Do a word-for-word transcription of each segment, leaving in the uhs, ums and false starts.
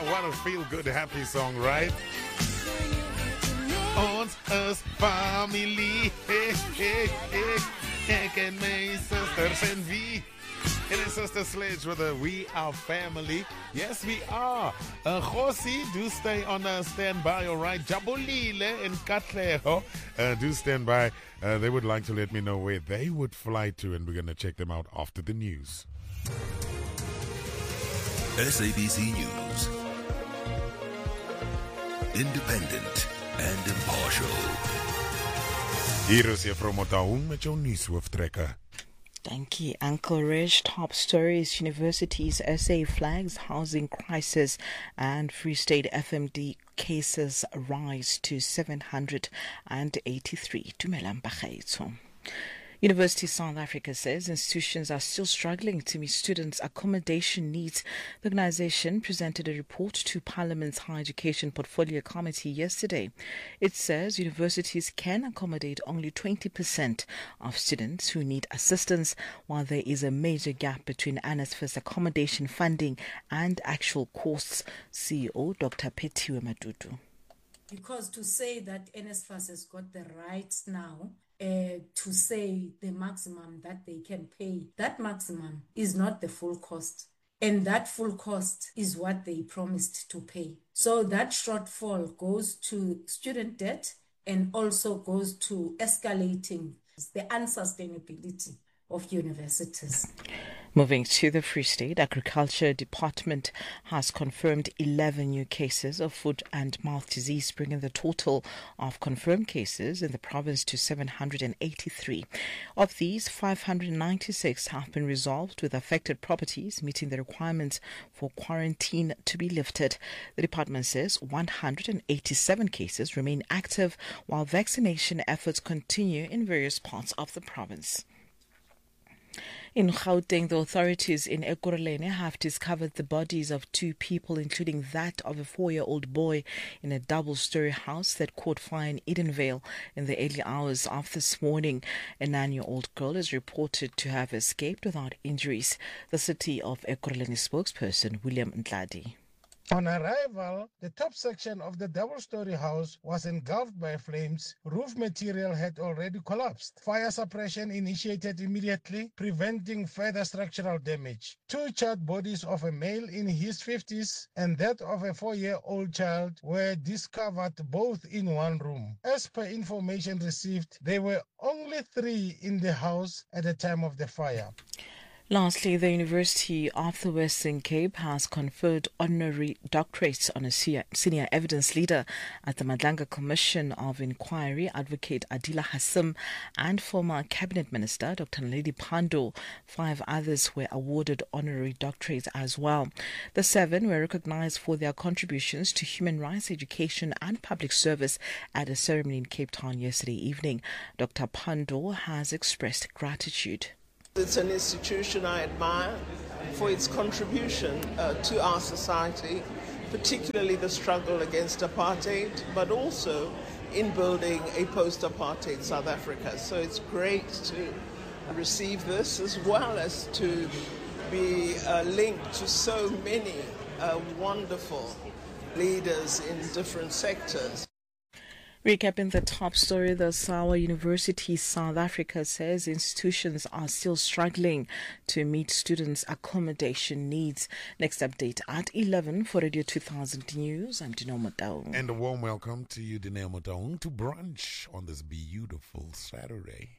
what a feel-good, happy song, right? Ons is family. Hey, hey, hey. Ek en my sisters and we. It is Sister Sledge with a We Are Family. Yes, we are. Uh, Khosi, do stay on uh, standby, all right? Jabulile and Katlego, uh, do stand by. Uh, they would like to let me know where they would fly to, and we're going to check them out after the news. S A B C News. Independent and impartial. Hier is Juffrou Motaung met jou nuushooftrekker. Thank you, Uncle Reg. Top stories: universities, S A flags housing crisis, and Free State F M D cases rise to seven hundred eighty-three. Dumelang Bagaetso. University South Africa says institutions are still struggling to meet students' accommodation needs. The organisation presented a report to Parliament's Higher Education Portfolio Committee yesterday. It says universities can accommodate only twenty percent of students who need assistance, while there is a major gap between NSFAS accommodation funding and actual costs. C E O Doctor Pethiwe Matutu. Because to say that NSFAS has got the rights now Uh, to say the maximum that they can pay, that maximum is not the full cost. And that full cost is what they promised to pay. So that shortfall goes to student debt and also goes to escalating the unsustainability of universities. Moving to the Free State, Agriculture Department has confirmed eleven new cases of foot and mouth disease, bringing the total of confirmed cases in the province to seven hundred eighty-three. Of these, five hundred ninety-six have been resolved, with affected properties meeting the requirements for quarantine to be lifted. The department says one hundred eighty-seven cases remain active, while vaccination efforts continue in various parts of the province. In Gauteng, the authorities in Ekurhuleni have discovered the bodies of two people, including that of a four-year-old boy, in a double-story house that caught fire in Edenvale in the early hours of this morning. A nine-year-old girl is reported to have escaped without injuries. The City of Ekurhuleni spokesperson, William Ntladi. On arrival, the top section of the double-story house was engulfed by flames. Roof material had already collapsed. Fire suppression initiated immediately, preventing further structural damage. Two charred bodies of a male in his fifties and that of a four-year-old child were discovered, both in one room. As per information received, there were only three in the house at the time of the fire. Lastly, the University of the Western Cape has conferred honorary doctorates on a senior evidence leader at the Madlanga Commission of Inquiry, Advocate Adila Hassim, and former Cabinet Minister Doctor Naledi Pandor. Five others were awarded honorary doctorates as well. The seven were recognized for their contributions to human rights, education, and public service at a ceremony in Cape Town yesterday evening. Doctor Pandor has expressed gratitude. It's an institution I admire for its contribution uh, to our society, particularly the struggle against apartheid, but also in building a post-apartheid South Africa. So it's great to receive this, as well as to be uh, linked to so many uh, wonderful leaders in different sectors. Recapping the top story, the Sawa University South Africa says institutions are still struggling to meet students' accommodation needs. Next update at eleven for Radio two thousand News. I'm Dineo Motaung. And a warm welcome to you, Dineo Motaung, to brunch on this beautiful Saturday.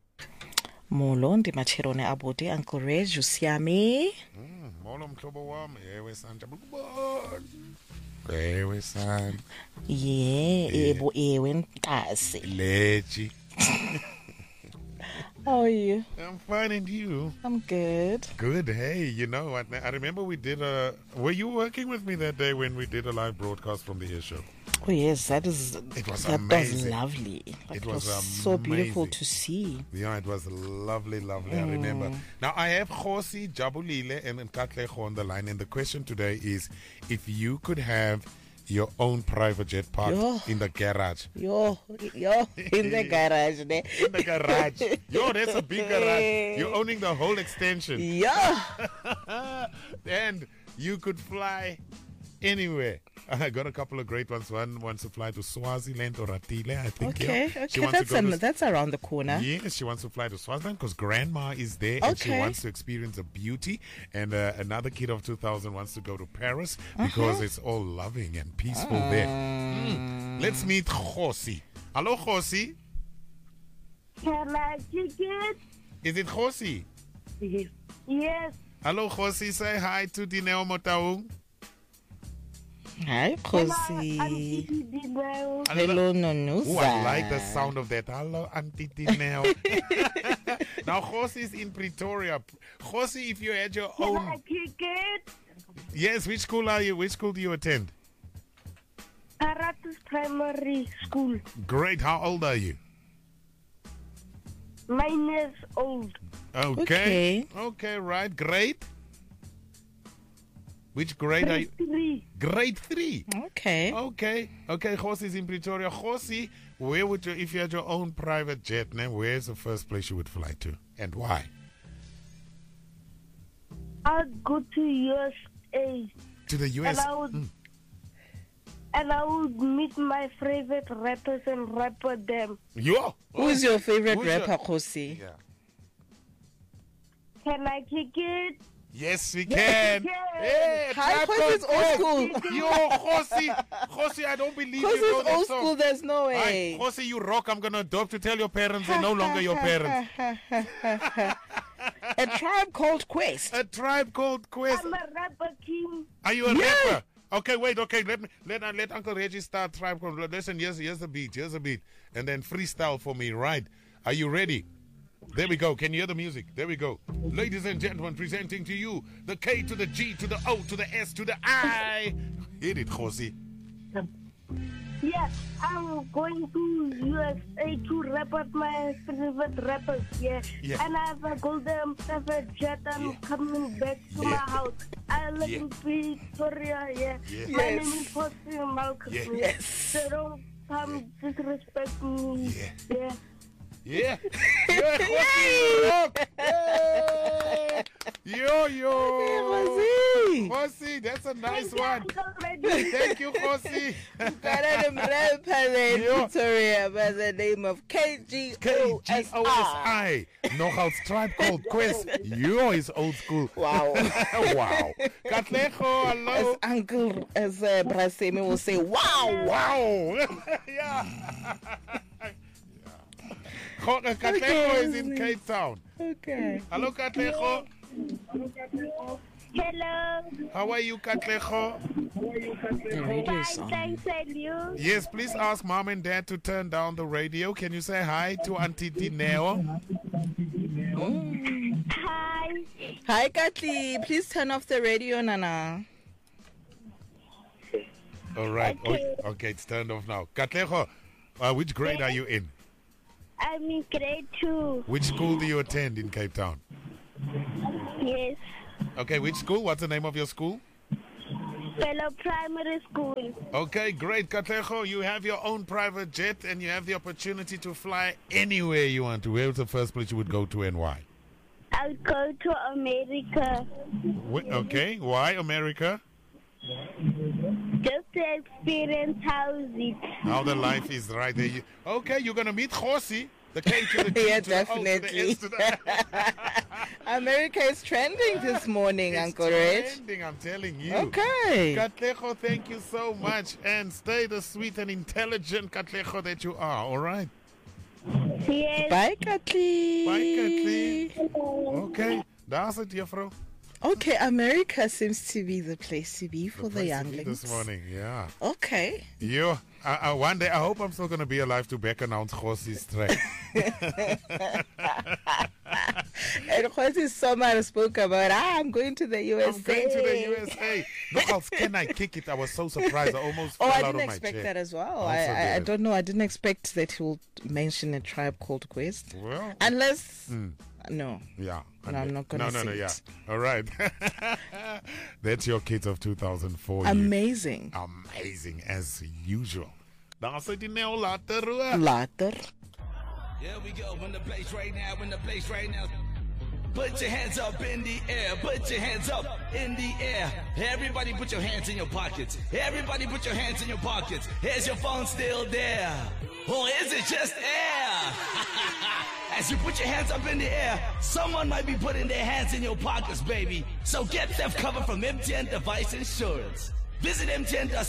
Molo ndimacherone abode Uncle Reg usiame. Mm, molo mhlobo wami ewe sanja bubon. Ewe san. Yeah, ebo ewe ntase. Lechi. How are you? I'm fine, and you? I'm good. Good. Hey, you know what? I remember we did a. Were you working with me that day when we did a live broadcast from the air show? Oh yes, that is. It was that amazing. was lovely. Like, it, it was, was so beautiful amazing. to see. Yeah, it was lovely, lovely. Mm. I remember. Now I have Khosi, Jabulile, and Katlego on the line, and the question today is: if you could have your own private jet parked Yo. in the garage. Yo, yo, in the garage, ne? In the garage. Yo, that's a big garage. You're owning the whole extension. Yeah. And you could fly anywhere. I got a couple of great ones. One wants to fly to Swaziland or Atile, I think. Okay, yeah. She okay, wants that's to go um, to, that's around the corner. Yes, she wants to fly to Swaziland because grandma is there and she Okay. wants to experience the beauty. And uh, another kid of two thousand wants to go to Paris because Uh-huh. it's all loving and peaceful there. Mm. Let's meet Khosi. Hello, Khosi. Can I kick it? Is it Khosi? Yes. Hello, Khosi. Say hi to Dineo Motaung. Hi, Can I Khosi. unkick it now? Hello, Nonusa. Oh, I like the sound of that. Hello, Auntie Dineo. Now, Khosi is in Pretoria. Khosi, if you had your Can I own... kick it? Yes, which school are you? Which school do you attend? Paratus Primary School. Great. How old are you? Nine years old. Okay. Okay. Okay, right. Great. Which grade are you? Three. Grade three. Okay. Okay. Okay, Khosi is in Pretoria. Khosi, where would you, if you had your own private jet, then where's the first place you would fly to? And why? I'd go to U S A To the U S? and I would Mm. and I would meet my favorite rappers and rap with them. Yo! Who's your favorite Who's your- rapper, Khosi? Yeah. Can I kick it? Yes, we Yes, can. we can. Hey, Hi, Trap Khosi, it's old Podcast. school. Yo, Khosi. Khosi, I don't believe you know Khosi's that old song. school, there's no Hi, way. Khosi, you rock. I'm going to adopt to tell your parents they're no longer your parents. A Tribe Called Quest. A Tribe Called Quest. I'm a rapper king. Are you a Yeah. rapper? Okay, wait, okay, let me let uh, let Uncle Reggie start Tribe Called. Listen, here's here's the beat, here's the beat. And then freestyle for me, right? Are you ready? There we go. Can you hear the music? There we go. Ladies and gentlemen, presenting to you the K to the G to the O to the S to the I. Hit it, Khosi. Yeah, I'm going to U S A to rap with my favorite rappers, yeah. Yeah. And I have a golden private jet. I'm Yeah. coming back to Yeah. my house. I live Yeah. in Victoria, yeah. Yeah. My Yes. name is Fossey Malcolm. Yeah. Yes. So don't come disrespect me. Yeah. Yeah. Yeah. Yeah, Khosi, rock. Yeah. Yo, yo. Khosi. Khosi, that's a nice one. Uncle Reggie. Thank you, Khosi. Got a rapper in Yo. Victoria by the name of K G K O G S O S I. I. Knockout Tribe Called Quest. You is old school. Wow. Wow. Katlejo, As hello. Uncle, as uh, Brasemi will say, wow. Wow. Yeah. Kho- uh, Katlejo is in Cape Town. Okay. Hello, Katlejo. Hello. How are you, Katlejo? The radio Fine, song. thanks, and you? Yes, please ask mom and dad to turn down the radio. Can you say hi to Auntie Dineo? Hi. Hi, Katli. Please turn off the radio, Nana. All right. Okay. Oh, okay, it's turned off now. Katlejo, uh, which grade are you in? I'm in grade two. Which school do you attend in Cape Town? Yes. Okay, which school? What's the name of your school? Fellow primary school. Okay, great, Katlejo. You have your own private jet and you have the opportunity to fly anywhere you want to. Where's the first place you would go to and why? I'll go to America Wh- Okay, why America? just to experience how it. How the life is right there. You- Okay, you're going to meet Khosi. The K to the G Yeah, to the O to the definitely. S to the America is trending this morning, It's Uncle Reg. trending, I'm telling you. Okay. Katlejo, thank you so much. And stay the sweet and intelligent Katlejo that you are, all right? Yes. Bye, Katli. Bye, Katli. Okay, that's it, juffrou. Okay, America seems to be the place to be for the, Place to be younglings. This morning, yeah. Okay. Yo, I, I, one day, I hope I'm still going to be alive to back announce Khosi's track. And Khosi Somar spoke about, ah, I'm going to the U S A. I'm going to the U S A. Look how can I kick it? I was so surprised. I almost Oh, fell I out didn't of my expect chair. that as well. Also I, I, I did. don't know. I didn't expect that he will mention a tribe called Quest. Well, Unless, mm, no. yeah. No, I'm not gonna No, no, no, say yeah. it. All right. That's your kids of two thousand four. you. Amazing. Amazing as usual. Dan sit die nou later hoor. Later. Here we go, in the place right now, in the place right now. Put your hands up in the air. Put your hands up in the air. Everybody put your hands in your pockets. Everybody put your hands in your pockets. Is your phone still there? Or is it just air? As you put your hands up in the air, someone might be putting their hands in your pockets, baby. So get theft cover from M T N Device Insurance. Visit M T N dot